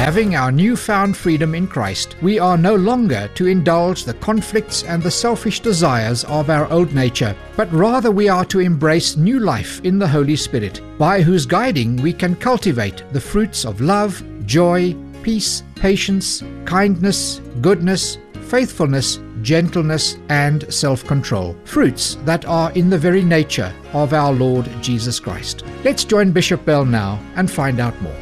Having our newfound freedom in Christ, we are no longer to indulge the conflicts and the selfish desires of our old nature, but rather we are to embrace new life in the Holy Spirit, by whose guiding we can cultivate the fruits of love, joy, peace, patience, kindness, goodness, faithfulness, gentleness, and self-control, fruits that are in the very nature of our Lord Jesus Christ. Let's join Bishop Bell now and find out more.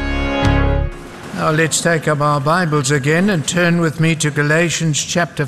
Now let's take up our Bibles again and turn with me to Galatians chapter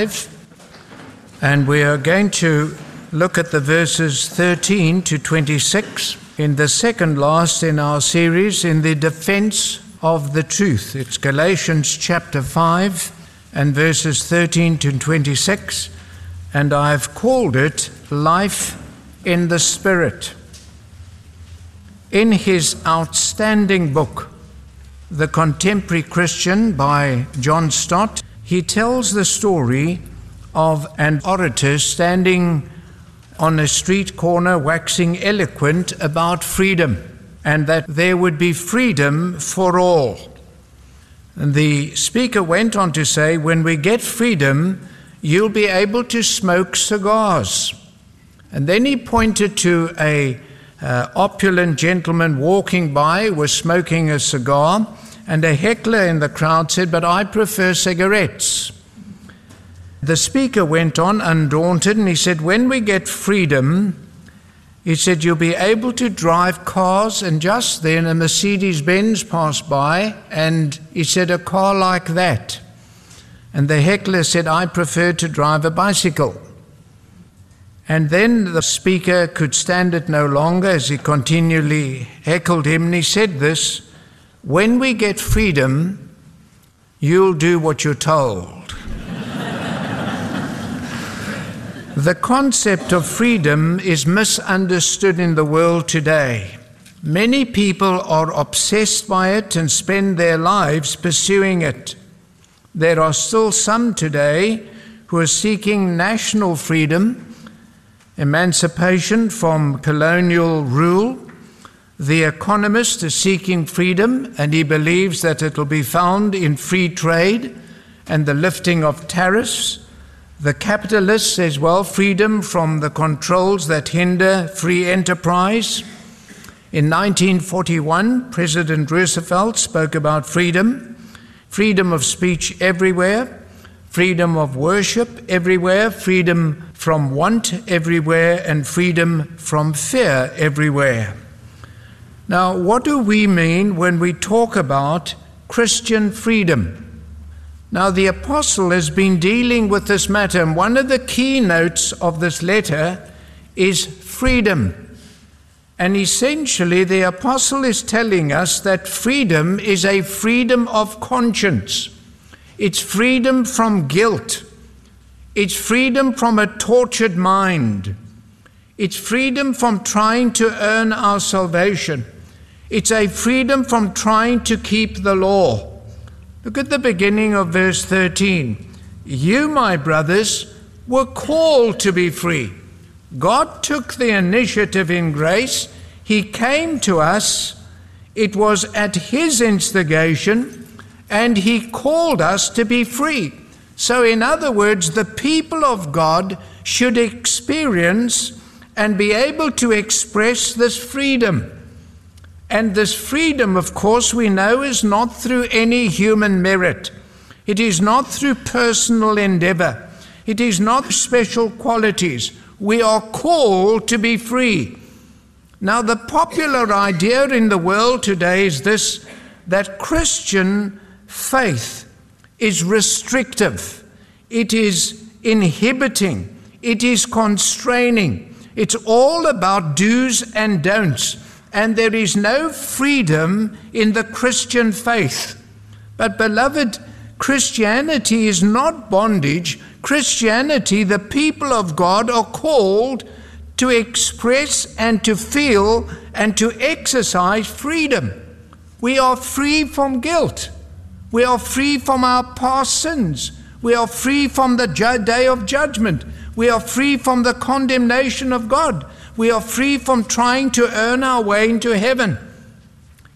5, and we are going to look at the verses 13 to 26 in the second last in our series, in the defense of the truth. It's Galatians chapter 5 and verses 13 to 26, and I've called it Life in the Spirit. In his outstanding book, The Contemporary Christian by John Stott, he tells the story of an orator standing on a street corner waxing eloquent about freedom, and that there would be freedom for all. And the speaker went on to say, when we get freedom, you'll be able to smoke cigars. And then he pointed to a opulent gentleman walking by, was smoking a cigar, and a heckler in the crowd said, but I prefer cigarettes. The speaker went on undaunted, and he said, when we get freedom, he said, you'll be able to drive cars. And just then a Mercedes-Benz passed by, and he said, a car like that. And the heckler said, I prefer to drive a bicycle. And then the speaker could stand it no longer as he continually heckled him, and he said this, when we get freedom, you'll do what you're told. The concept of freedom is misunderstood in the world today. Many people are obsessed by it and spend their lives pursuing it. There are still some today who are seeking national freedom, emancipation from colonial rule. The Economist is seeking freedom, and he believes that it will be found in free trade and the lifting of tariffs. The Capitalist says, well, freedom from the controls that hinder free enterprise. In 1941, President Roosevelt spoke about freedom of speech everywhere, freedom of worship everywhere, freedom from want everywhere, and freedom from fear everywhere. Now, what do we mean when we talk about Christian freedom? Now, the apostle has been dealing with this matter, and one of the keynotes of this letter is freedom. And essentially, the apostle is telling us that freedom is a freedom of conscience. It's freedom from guilt. It's freedom from a tortured mind. It's freedom from trying to earn our salvation. It's a freedom from trying to keep the law. Look at the beginning of verse 13. You, my brothers, were called to be free. God took the initiative in grace. He came to us. It was at his instigation, and he called us to be free. So in other words, the people of God should experience and be able to express this freedom. And this freedom, of course, we know is not through any human merit. It is not through personal endeavor. It is not special qualities. We are called to be free. Now, the popular idea in the world today is this, that Christian faith is restrictive. It is inhibiting. It is constraining. It's all about do's and don'ts. And there is no freedom in the Christian faith. But beloved, Christianity is not bondage. Christianity, the people of God are called to express and to feel and to exercise freedom. We are free from guilt. We are free from our past sins. We are free from the day of judgment. We are free from the condemnation of God. We are free from trying to earn our way into heaven.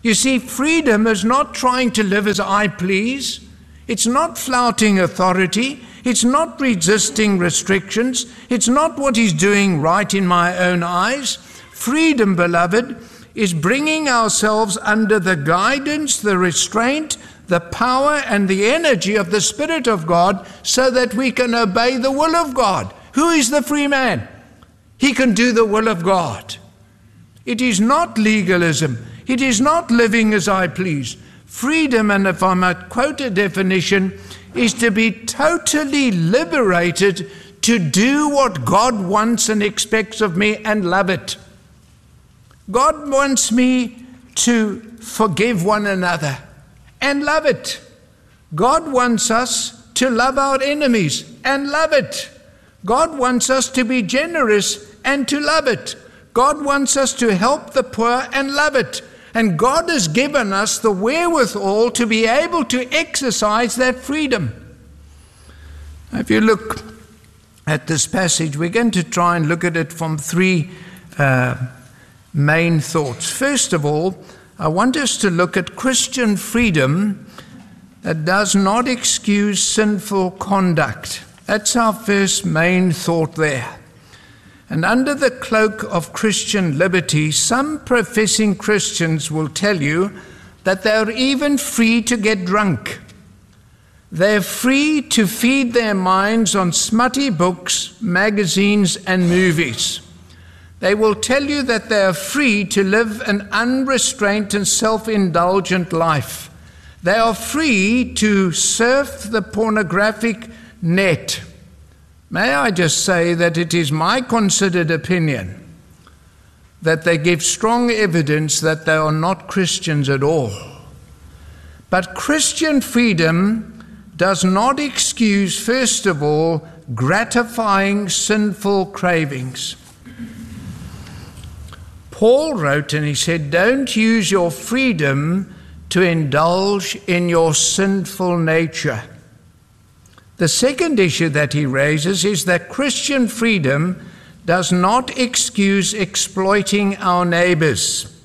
You see, freedom is not trying to live as I please. It's not flouting authority. It's not resisting restrictions. It's not what is doing right in my own eyes. Freedom, beloved, is bringing ourselves under the guidance, the restraint, the power and the energy of the Spirit of God so that we can obey the will of God. Who is the free man? He can do the will of God. It is not legalism. It is not living as I please. Freedom, and if I might quote a definition, is to be totally liberated to do what God wants and expects of me and love it. God wants me to forgive one another and love it. God wants us to love our enemies and love it. God wants us to be generous and to love it. God wants us to help the poor and love it. And God has given us the wherewithal to be able to exercise that freedom. If you look at this passage, we're going to try and look at it from three main thoughts. First of all, I want us to look at Christian freedom that does not excuse sinful conduct. That's our first main thought there. And under the cloak of Christian liberty, some professing Christians will tell you that they're even free to get drunk. They're free to feed their minds on smutty books, magazines, and movies. They will tell you that they are free to live an unrestrained and self-indulgent life. They are free to surf the pornographic net. May I just say that it is my considered opinion that they give strong evidence that they are not Christians at all. But Christian freedom does not excuse, first of all, gratifying sinful cravings. Paul wrote and he said, don't use your freedom to indulge in your sinful nature. The second issue that he raises is that Christian freedom does not excuse exploiting our neighbors.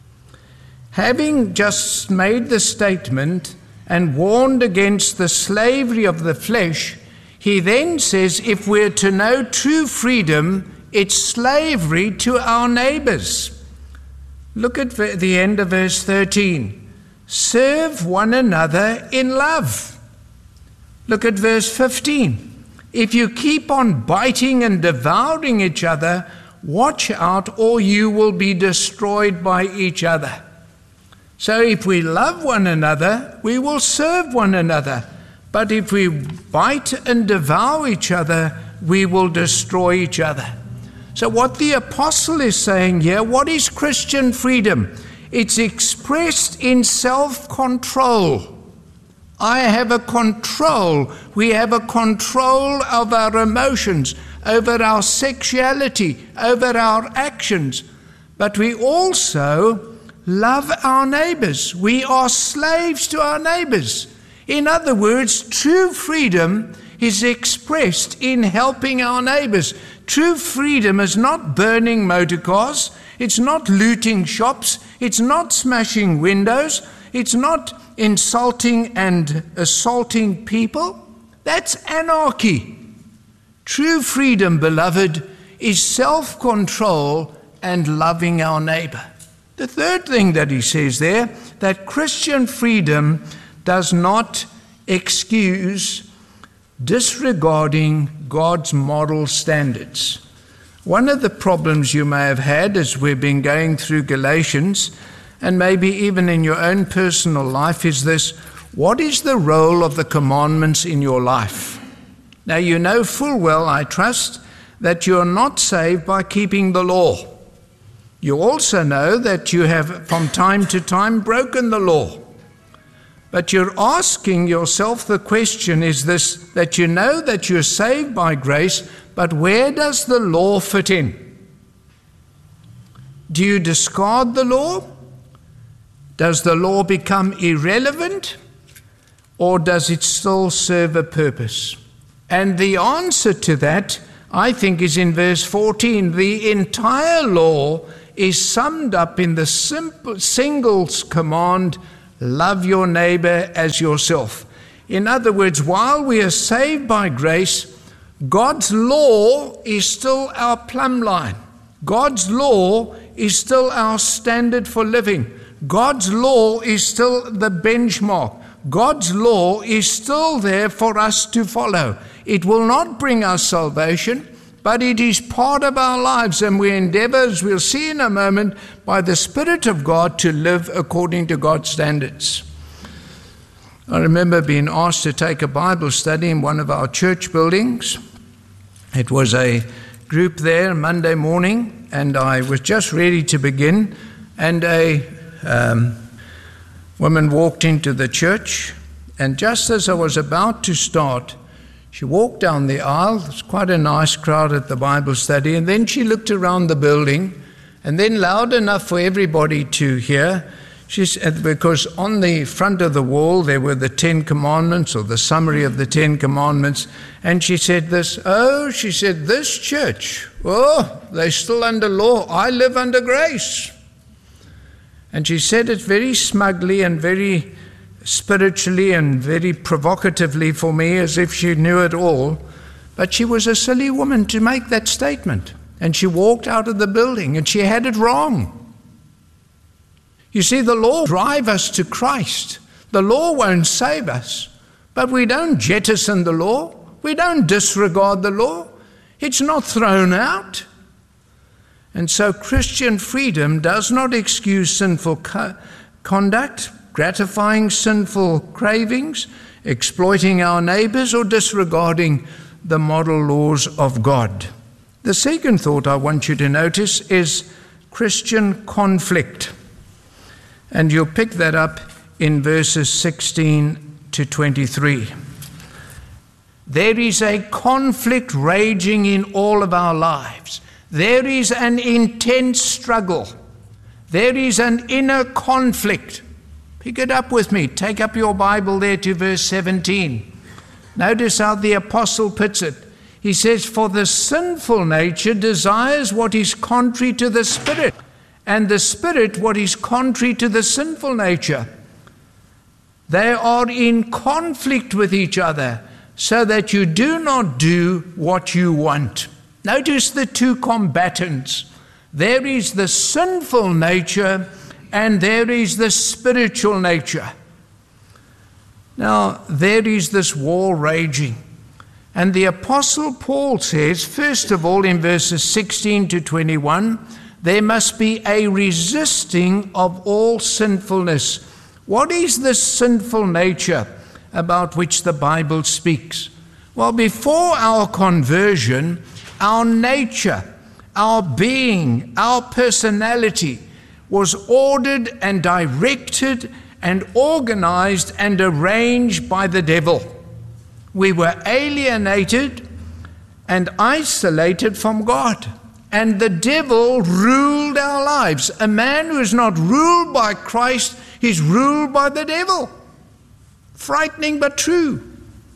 Having just made the statement and warned against the slavery of the flesh, he then says if we're to know true freedom, it's slavery to our neighbors. Look at the end of verse 13. Serve one another in love. Look at verse 15. If you keep on biting and devouring each other, watch out or you will be destroyed by each other. So if we love one another, we will serve one another. But if we bite and devour each other, we will destroy each other. So what the apostle is saying here, what is Christian freedom? It's expressed in self-control. I have a control. We have a control of our emotions, over our sexuality, over our actions. But we also love our neighbors. We are slaves to our neighbors. In other words, true freedom is expressed in helping our neighbors. True freedom is not burning motor cars. It's not looting shops. It's not smashing windows. It's not insulting and assaulting people. That's anarchy. True freedom, beloved, is self-control and loving our neighbor. The third thing that he says there, that Christian freedom does not excuse disregarding God's moral standards. One of the problems you may have had as we've been going through Galatians, and maybe even in your own personal life, is this: what is the role of the commandments in your life? Now you know full well, I trust, that you are not saved by keeping the law. You also know that you have from time to time broken the law. But you're asking yourself the question is this, that you know that you're saved by grace, but where does the law fit in? Do you discard the law? Does the law become irrelevant? Or does it still serve a purpose? And the answer to that, I think, is in verse 14. The entire law is summed up in the simple single command, love your neighbor as yourself. In other words, while we are saved by grace, God's law is still our plumb line. God's law is still our standard for living. God's law is still the benchmark. God's law is still there for us to follow. It will not bring us salvation, but it is part of our lives, and we endeavor, as we'll see in a moment, by the Spirit of God to live according to God's standards. I remember being asked to take a Bible study in one of our church buildings. It was a group there Monday morning, and I was just ready to begin, and a woman walked into the church, and just as I was about to start, she walked down the aisle. It was quite a nice crowd at the Bible study, and then she looked around the building, and then loud enough for everybody to hear, she said, because on the front of the wall there were the 10 Commandments, or the summary of the 10 Commandments, and she said this church, they're still under law. I live under grace. And she said it very smugly and very spiritually and very provocatively for me, as if she knew it all. But she was a silly woman to make that statement. And she walked out of the building, and she had it wrong. You see, the law drives us to Christ. The law won't save us, but we don't jettison the law. We don't disregard the law. It's not thrown out. And so Christian freedom does not excuse sinful conduct, gratifying sinful cravings, exploiting our neighbors, or disregarding the moral laws of God. The second thought I want you to notice is Christian conflict. And you'll pick that up in verses 16 to 23. There is a conflict raging in all of our lives. There is an intense struggle. There is an inner conflict. Pick it up with me. Take up your Bible there to verse 17. Notice how the apostle puts it. He says, for the sinful nature desires what is contrary to the Spirit, and the Spirit what is contrary to the sinful nature. They are in conflict with each other, so that you do not do what you want. Notice the two combatants. There is the sinful nature, and there is the spiritual nature. Now, there is this war raging. And the Apostle Paul says, first of all, in verses 16 to 21, there must be a resisting of all sinfulness. What is the sinful nature about which the Bible speaks? Well, before our conversion, our nature, our being, our personality was ordered and directed and organized and arranged by the devil. We were alienated and isolated from God. And the devil ruled our lives. A man who is not ruled by Christ is ruled by the devil. Frightening but true.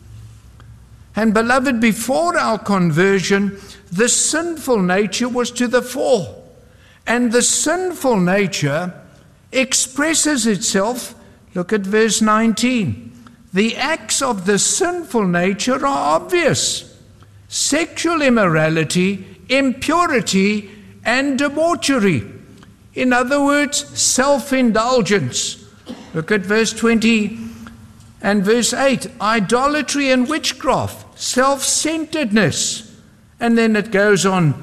And beloved, before our conversion, the sinful nature was to the fore. And the sinful nature expresses itself, look at verse 19. The acts of the sinful nature are obvious. Sexual immorality, impurity, and debauchery. In other words, self-indulgence. Look at verse 20 and verse 8. Idolatry and witchcraft, self-centeredness. And then it goes on.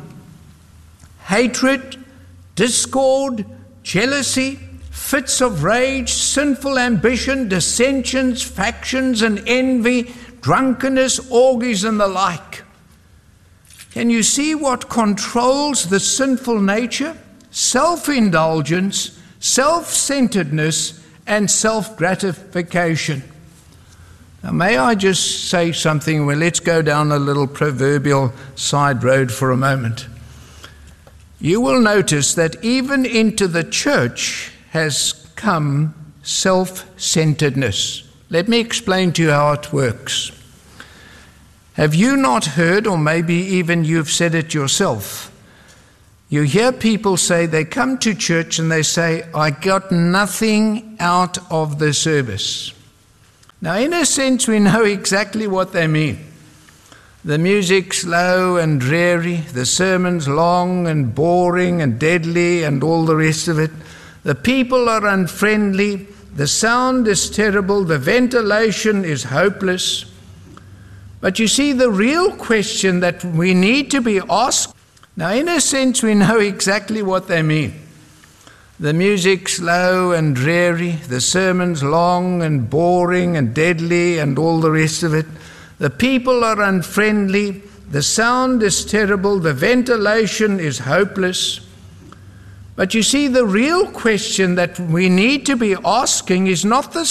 Hatred, discord, jealousy, fits of rage, sinful ambition, dissensions, factions, and envy, drunkenness, orgies, and the like. Can you see what controls the sinful nature? Self-indulgence, self-centeredness, and self-gratification. Now, may I just say something? Well, let's go down a little proverbial side road for a moment. You will notice that even into the church has come self-centeredness. Let me explain to you how it works. Have you not heard, or maybe even you've said it yourself, You hear people say they come to church and they say, I got nothing out of the service. Now, in a sense, we know exactly what they mean. The music's low and dreary, the sermon's long and boring and deadly and all the rest of it. The people are unfriendly, the sound is terrible, the ventilation is hopeless. But you see, the real question that we need to be asked, now in a sense we know exactly what they mean. The music's low and dreary, the sermon's long and boring and deadly and all the rest of it. The people are unfriendly, the sound is terrible, the ventilation is hopeless. But you see, the real question that we need to be asking is not the